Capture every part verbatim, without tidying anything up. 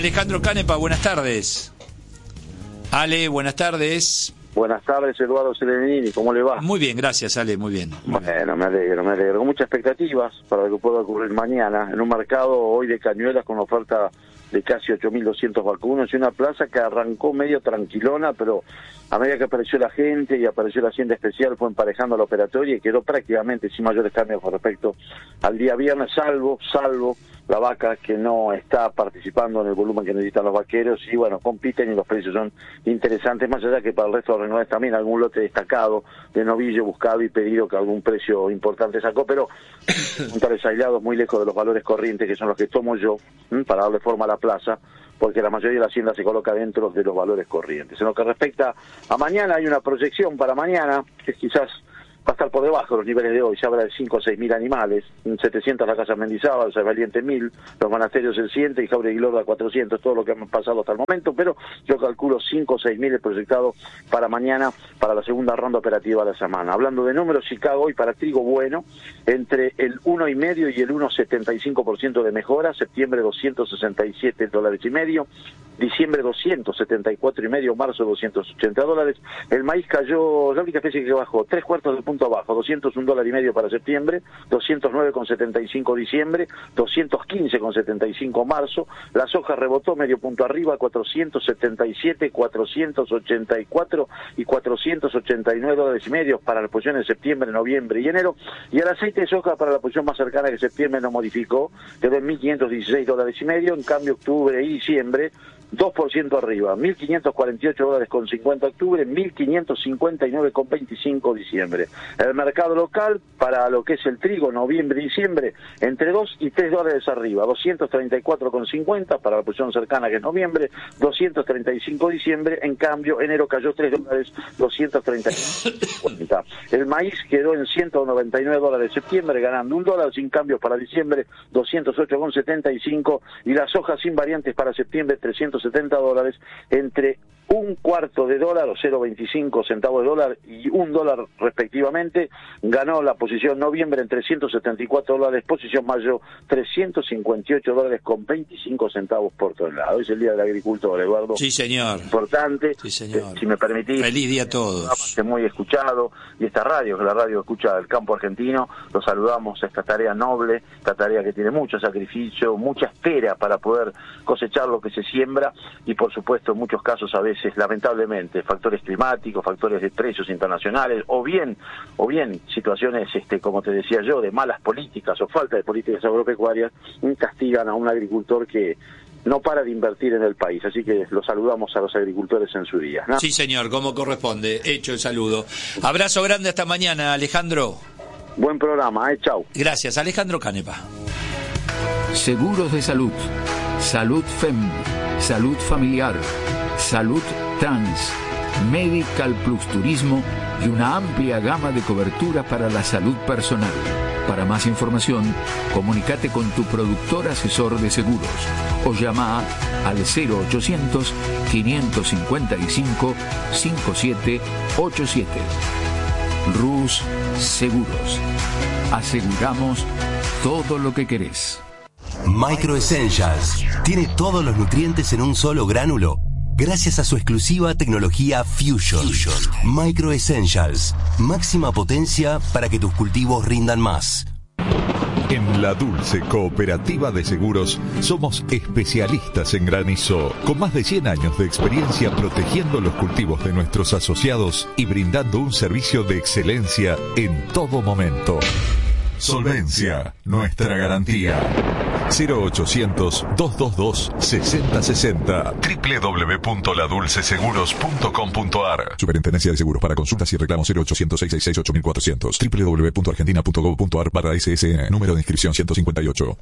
Alejandro Canepa, buenas tardes. Ale, buenas tardes. Buenas tardes, Eduardo Serenini, ¿cómo le va? Muy bien, gracias, Ale, muy bien. Muy bueno, bien. me alegro, me alegro. Con muchas expectativas para lo que pueda ocurrir mañana, en un mercado hoy de Cañuelas con oferta de casi ocho mil doscientos vacunos y una plaza que arrancó medio tranquilona, pero a medida que apareció la gente y apareció la hacienda especial fue emparejando la operatoria y quedó prácticamente sin mayores cambios con respecto al día viernes, salvo, salvo la vaca que no está participando en el volumen que necesitan los vaqueros y bueno, compiten y los precios son interesantes, más allá que para el resto de los renovables también algún lote destacado de novillo buscado y pedido que algún precio importante sacó, pero puntuales aislados muy lejos de los valores corrientes que son los que tomo yo ¿m? para darle forma a la plaza, porque la mayoría de la hacienda se coloca dentro de los valores corrientes. En lo que respecta a mañana, hay una proyección para mañana que quizás va a estar por debajo de los niveles de hoy, se habla de cinco o seis mil animales, setecientos la Casa Mendizábal, San Valiente mil, los monasterios el cien y Jauregui Lorda cuatrocientos, todo lo que han pasado hasta el momento, pero yo calculo cinco o seis mil el proyectado para mañana, para la segunda ronda operativa de la semana. Hablando de números, Chicago hoy para trigo bueno, entre el uno coma cinco y el uno coma setenta y cinco por ciento de mejora, septiembre doscientos sesenta y siete dólares y medio, diciembre doscientos setenta y cuatro y medio, marzo doscientos ochenta dólares, el maíz cayó, la única especie que bajó, tres cuartos de punto abajo, doscientos un dólares y medio para septiembre, doscientos nueve con setenta y cinco diciembre, doscientos quince con setenta y cinco marzo, la soja rebotó medio punto arriba, cuatrocientos setenta y siete, cuatrocientos ochenta y cuatro y cuatrocientos ochenta y nueve dólares y medio para las posiciones de septiembre, noviembre y enero, y el aceite de soja para la posición más cercana que septiembre no modificó, quedó en mil quinientos dieciséis dólares y medio, en cambio octubre y diciembre dos por ciento arriba, mil quinientos cuarenta y ocho dólares con cincuenta octubre, mil quinientos cincuenta y nueve con veinticinco diciembre. El mercado local, para lo que es el trigo, noviembre y diciembre, entre dos y tres dólares arriba, doscientos treinta y cuatro con cincuenta para la posición cercana que es noviembre, doscientos treinta y cinco diciembre, en cambio enero cayó tres dólares, doscientos treinta y cinco. El maíz quedó en ciento noventa y nueve dólares septiembre, ganando un dólar sin cambios para diciembre, doscientos ocho con setenta y cinco, y las hojas sin variantes para septiembre, trescientos setenta dólares, entre un cuarto de dólar o cero coma veinticinco centavos de dólar y un dólar respectivamente. Ganó la posición noviembre en trescientos setenta y cuatro dólares, posición mayo trescientos cincuenta y ocho dólares con veinticinco centavos por tonelada. Hoy es el Día del Agricultor, Eduardo. Sí, señor. Importante. Sí, señor. Eh, si me permitís. Feliz día a todos. Muy escuchado, y esta radio, que la radio escucha del campo argentino, lo saludamos a esta tarea noble, esta tarea que tiene mucho sacrificio, mucha espera para poder cosechar lo que se siembra, y por supuesto en muchos casos a veces lamentablemente factores climáticos, factores de precios internacionales o bien o bien situaciones este como te decía yo de malas políticas o falta de políticas agropecuarias castigan a un agricultor que no para de invertir en el país, así que los saludamos a los agricultores en su día, ¿no? Sí, señor, como corresponde, hecho el saludo. Abrazo grande hasta mañana, Alejandro. Buen programa, eh, chau. Gracias, Alejandro Canepa. Seguros de salud, salud F E M, salud familiar, salud trans, Medical Plus Turismo y una amplia gama de cobertura para la salud personal. Para más información, comunícate con tu productor asesor de seguros o llama al cero ochocientos, quinientos cincuenta y cinco, cincuenta y siete ochenta y siete. Rus Seguros. Aseguramos todo lo que querés. Micro Essentials tiene todos los nutrientes en un solo gránulo gracias a su exclusiva tecnología Fusion. Fusion. Micro Essentials, máxima potencia para que tus cultivos rindan más. En La Dulce Cooperativa de Seguros somos especialistas en granizo, con más de cien años de experiencia protegiendo los cultivos de nuestros asociados y brindando un servicio de excelencia en todo momento. Solvencia, nuestra garantía. cero ochocientos, doscientos veintidós, sesenta sesenta. doble u doble u doble u punto la dulce seguros punto com punto a r. Superintendencia de Seguros. Para consultas y reclamos cero ochocientos, seiscientos sesenta y seis, ocho mil cuatrocientos. doble u doble u doble u punto argentina punto gov punto a r barra S S N. Número de inscripción ciento cincuenta y ocho.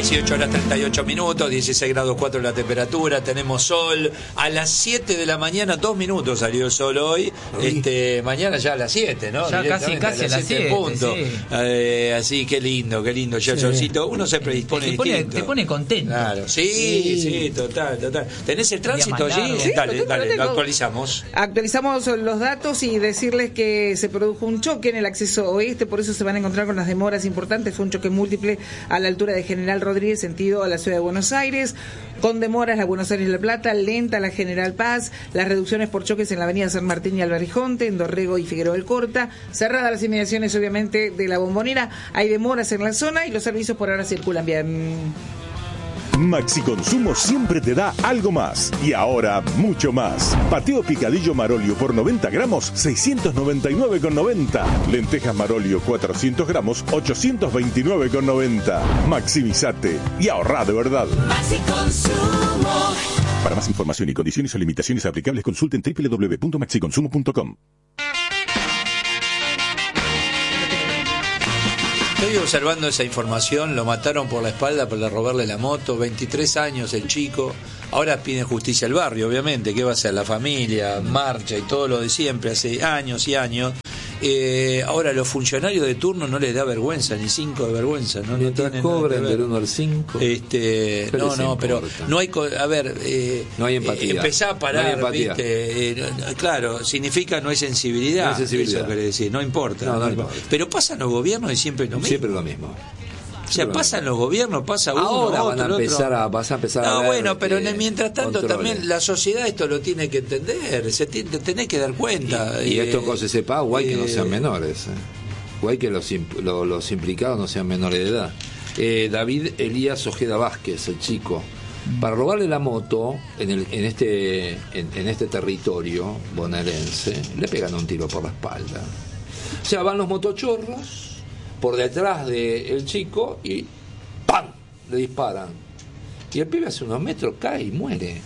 dieciocho horas treinta y ocho minutos, dieciséis grados cuatro la temperatura, tenemos sol. A las siete de la mañana, dos minutos salió el sol hoy. Este, mañana ya a las siete, ¿no? Ya casi, casi a las siete. Punto. Sí. Eh, así, qué lindo, qué lindo. Ya el solcito, uno se predispone te pone, distinto. te pone contento. Claro, sí, sí, sí, total, total. ¿Tenés el tránsito allí? Sí, dale, lo tengo, dale, lo tengo. lo actualizamos. Actualizamos los datos y decirles que se produjo un choque en el acceso oeste, por eso se van a encontrar con las demoras importantes. Fue un choque múltiple a la altura de General Rodríguez, sentido a la ciudad de Buenos Aires, con demoras la Buenos Aires-La Plata, lenta la General Paz, las reducciones por choques en la avenida San Martín y Albarijonte, en Dorrego y Figueroa del Corta, cerradas las inmediaciones obviamente de la Bombonera, hay demoras en la zona y los servicios por ahora circulan bien. Maxi Consumo siempre te da algo más. Y ahora, mucho más. Pateo picadillo Marolio por noventa gramos, seiscientos noventa y nueve con noventa. Lentejas Marolio cuatrocientos gramos, ochocientos veintinueve con noventa. Maximizate y ahorrá de verdad. Maxi Consumo. Para más información y condiciones o limitaciones aplicables, consulten doble u doble u doble u punto maxi consumo punto com. Estoy observando esa información, lo mataron por la espalda por robarle la moto, veintitrés años el chico, ahora piden justicia al barrio, obviamente, ¿qué va a hacer? La familia, marcha y todo lo de siempre, hace años y años. Eh, ahora los funcionarios de turno no les da vergüenza, ni cinco de vergüenza, no, no tienen cobran del uno al cinco. Este, no, no, pero no hay, a ver, eh, no hay empatía. Eh, empezá a parar, no ¿viste? Eh, claro, significa no hay sensibilidad, no hay sensibilidad. Eso quiere decir, no importa. No, no no importa. importa. Pero pasan los gobiernos y siempre es lo mismo. Siempre lo mismo. O sea, pasan los gobiernos, pasa uno, ahora otro, van a empezar otro. a, vas a empezar no, a ver bueno, pero que mientras tanto controle. también la sociedad esto lo tiene que entender, se tiene, te tenés que dar cuenta. Y, y eh, esto con C C P A, guay eh, que no sean menores. Eh. Guay que los, lo, los implicados no sean menores de edad. Eh, David Elías Ojeda Vázquez, el chico, para robarle la moto en, el, en, este, en, en este territorio bonaerense, le pegan un tiro por la espalda. O sea, van los motochorros por detrás del chico y ¡pam! Le disparan. Y el pibe hace unos metros cae y muere.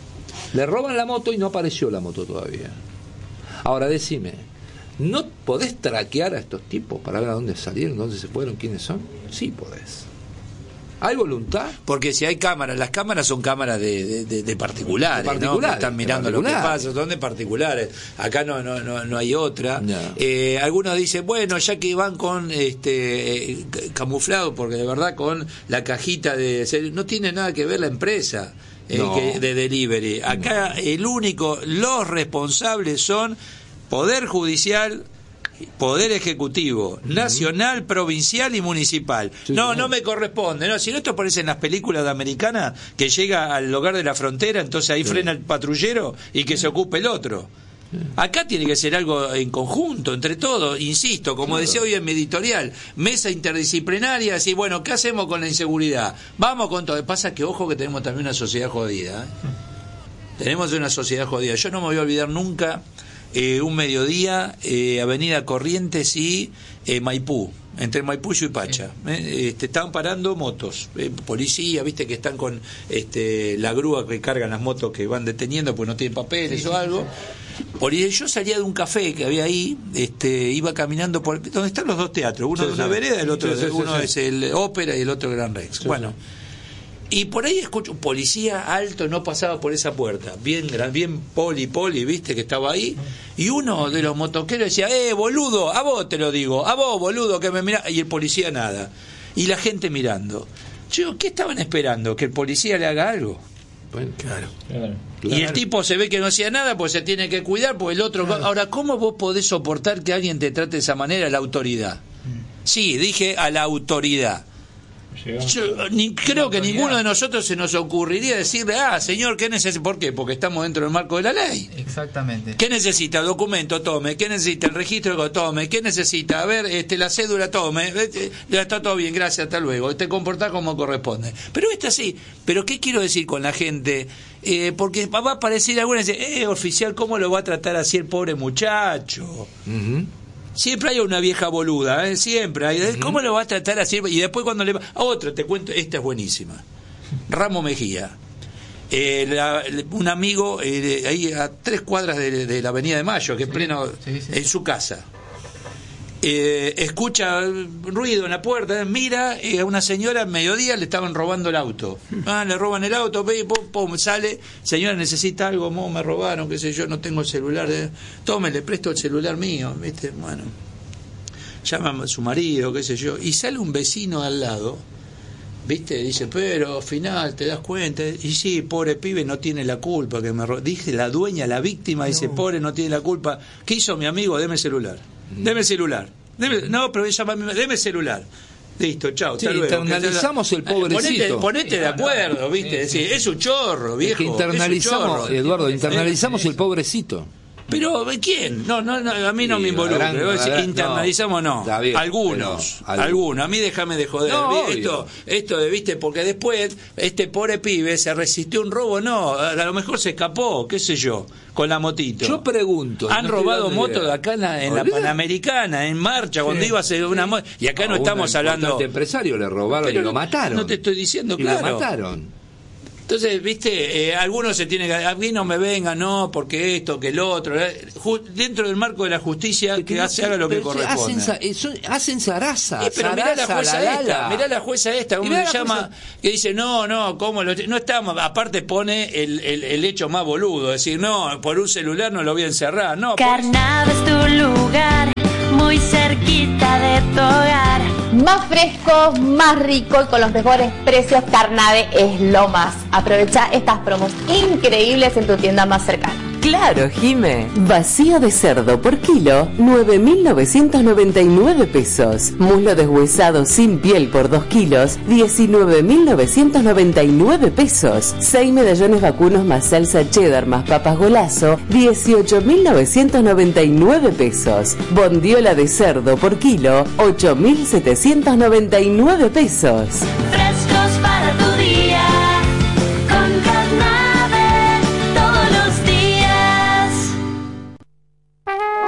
Le roban la moto y no apareció la moto todavía. Ahora decime, ¿no podés traquear a estos tipos para ver a dónde salieron, dónde se fueron, quiénes son? Sí podés. ¿Hay voluntad? Porque si hay cámaras, las cámaras son cámaras de, de, de, de particulares, de particulares, ¿no? Que están mirando lo que particulares. pasa, son de particulares. Acá no no no, no hay otra. No. Eh, algunos dicen, bueno, ya que van con este eh, camuflado, porque de verdad con la cajita de... No tiene nada que ver la empresa eh, no. que, de delivery. Acá no. El único, los responsables son Poder Judicial, Poder Ejecutivo, nacional, provincial y municipal. Sí, no, no me corresponde. No, si no, esto aparece en las películas de americana, que llega al lugar de la frontera, entonces ahí sí. frena el patrullero y que se ocupe el otro. Acá tiene que ser algo en conjunto, entre todos, insisto, como claro. decía hoy en mi editorial, mesa interdisciplinaria, así, bueno, ¿qué hacemos con la inseguridad? Vamos con todo. Pasa que, ojo, que tenemos también una sociedad jodida, ¿eh? Tenemos una sociedad jodida. Yo no me voy a olvidar nunca Eh, un mediodía, eh, Avenida Corrientes y eh, Maipú, entre Maipú y Suipacha. Eh, este, estaban parando motos, eh, policía, viste que están con este, la grúa que cargan las motos que van deteniendo porque no tienen papeles sí, o algo. Por, yo salía de un café que había ahí, este, iba caminando por donde están los dos teatros, uno sí, de una sí. vereda, el otro, sí, sí, uno sí, es el Ópera y el otro Gran Rex. Sí, bueno. Sí. Y por ahí escucho un policía alto, no pasaba por esa puerta, bien bien poli poli, viste que estaba ahí, y uno de los motoqueros decía, eh, boludo, a vos te lo digo, a vos, boludo, que me mira, y el policía nada, y la gente mirando. Yo, ¿qué estaban esperando? ¿Que el policía le haga algo? Bueno, claro, claro. Y el tipo se ve que no hacía nada, pues se tiene que cuidar, pues el otro... Claro. Ahora, ¿cómo vos podés soportar que alguien te trate de esa manera, la autoridad? Sí, dije a la autoridad. Yo, ni, creo que ninguno de nosotros se nos ocurriría decirle, ah, señor, ¿qué necesita? ¿Por qué? Porque estamos dentro del marco de la ley. Exactamente. ¿Qué necesita? Documento, tome. ¿Qué necesita? El registro, tome. ¿Qué necesita? A ver, este, la cédula, tome. Ya está todo bien, gracias, hasta luego. Te comportás como corresponde. Pero esto sí. Pero ¿qué quiero decir con la gente? Eh, porque va a parecer alguna vez, eh, oficial, ¿cómo lo va a tratar así el pobre muchacho? Uh-huh. Siempre hay una vieja boluda, ¿eh? Siempre hay. Uh-huh. ¿Cómo lo va a tratar así? Y después cuando le va... A otro, te cuento, esta es buenísima. Ramo Mejía. Eh, la, un amigo, eh, ahí a tres cuadras de, de la Avenida de Mayo, que sí, es pleno, sí, sí. en su casa. Eh, escucha ruido en la puerta, mira, y a una señora a mediodía le estaban robando el auto. Ah, le roban el auto, pum, pum, sale, señora, necesita algo, mo, me robaron, qué sé yo, no tengo el celular, eh. Tome, le presto el celular mío, ¿viste? Bueno, llama a su marido, qué sé yo, y sale un vecino al lado, ¿viste? Dice, pero al final te das cuenta, y sí, pobre pibe, no tiene la culpa que me ro-. Dije, la dueña, la víctima, dice, no. Pobre, no tiene la culpa. ¿Qué hizo mi amigo? Deme el celular. Deme el celular. Deme, no, pero ella, deme el celular. Listo, chao, sí, hasta luego. Internalizamos el pobrecito. Ponete, ponete de acuerdo, ¿viste? Sí, sí. Es un chorro, viejo. Es que internalizamos, chorro. Eduardo, internalizamos el pobrecito. Pero ¿quién? No, no, no, a mí no sí, me involucra. Gran, internalizamos no. no. Bien, algunos, pero, algunos. A mí déjame de joder. No, esto, esto de, viste, porque después este pobre pibe se resistió a un robo, no, a lo mejor se escapó, qué sé yo, con la motito. Yo pregunto. Han no robado motos de acá en la, en la Panamericana, en marcha, sí, cuando iba a hacer una moto. Y acá a no estamos hablando. A empresario le robaron pero y lo mataron. No te estoy diciendo, y claro. lo mataron. Entonces, viste, eh, algunos se tienen que... A mí no me vengan, no, porque esto, que el otro... Eh, ju, dentro del marco de la justicia, que, que no, se haga lo que corresponde. Hacen, hacen zaraza. Eh, pero mirá la jueza la, esta, la. mirá la jueza esta, como se llama, jueza... que dice, no, no, ¿cómo lo...? No estamos... Aparte pone el, el, el hecho más boludo, decir, no, por un celular no lo voy a encerrar, no. Carnave es tu lugar, muy cerquita de tu hogar. Más fresco, más rico y con los mejores precios, Carnave es lo más. Aprovecha estas promos increíbles en tu tienda más cercana. Claro, Jime. Vacío de cerdo por kilo, nueve mil novecientos noventa y nueve pesos. Muslo deshuesado sin piel por dos kilos, diecinueve mil novecientos noventa y nueve pesos. seis medallones vacunos más salsa cheddar más papas golazo, dieciocho mil novecientos noventa y nueve pesos. Bondiola de cerdo por kilo, ocho mil setecientos noventa y nueve pesos.